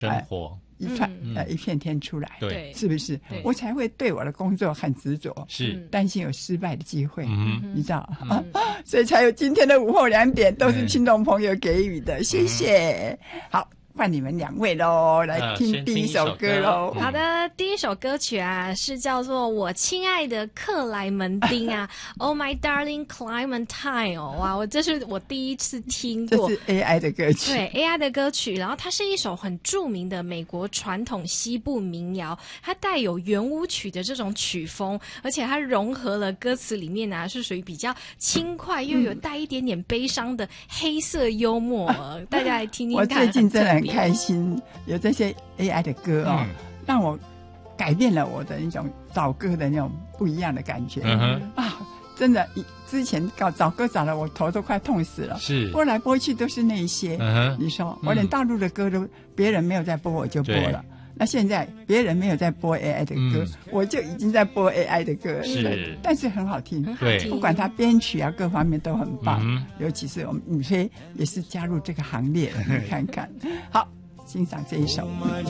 生活一片天出来， 对， 是不是？我才会对我的工作很执着， 是担心有失败的机会，你知道所以才有今天的午后2点，都是听众朋友给予的，谢谢。好，换你们2位咯，来听第一首歌咯。 好的，第一首歌曲啊是叫做《我亲爱的克莱门汀》啊，Oh my darling Clementine 哦，哇，这是我第一次听过， 这是 AI 的歌曲， 对 AI 的歌曲，然后它是一首很著名的美国传统西部民谣，它带有圆舞曲的这种曲风，而且它融合了歌词里面啊是属于比较轻快又有带一点点悲伤的黑色幽默，大家来听听看。 我最近真的很开心，有这些 AI 的歌让我改变了我的那种找歌的那种不一样的感觉真的，之前找歌找了我头都快痛死了， 是播来播去都是那一些你说我连大陆的歌都别人没有在播我就播了，那现在别人没有在播 AI 的歌我就已经在播 AI 的歌了， 是， 但是很好听， 对， 不管它编曲啊各方面都很棒尤其是我们雨飞也是加入这个行列你看看好，欣赏这一首